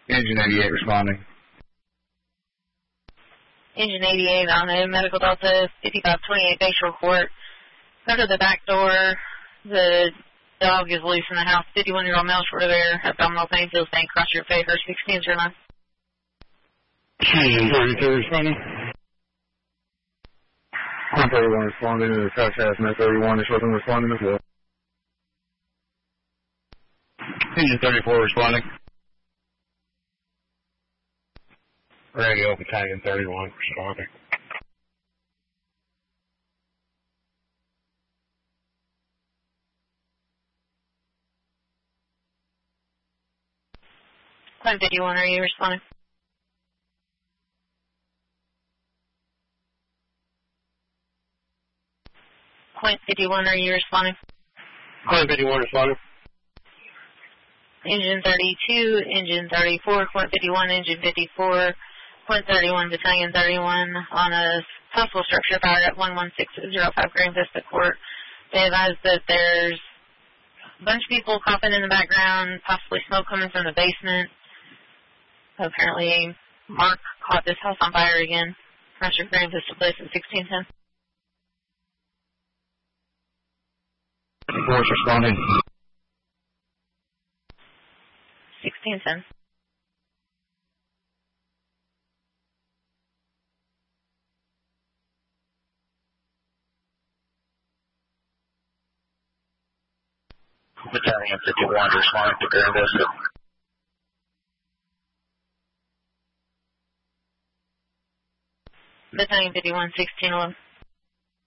Engine 88 responding. Engine 88 on a Medical Delta 5528 base report. Go to the back door. The dog is loose in the house. 51-year-old male, short of air, abdominal pain, feels pain across your face. 1609. Engine 32 responding. 131 responding to the crash hazmat 31 is showing responding as well. Engine 34 responding. Radio Battalion 31 responding. Climb 51, are you responding? Point 51, are you responding? Point 51 responding. Engine 32, Engine 34, Point 51, Engine 54, Point 31, Battalion 31 on a possible structure fire at 11605 Green Vista Court. They advise that there's a bunch of people coughing in the background, possibly smoke coming from the basement. Apparently, Mark caught this house on fire again. Pressure Green Vista Place at 1610. Force responding. 1610. Battalion 51 responding to Green Vista. Battalion 51, 1611.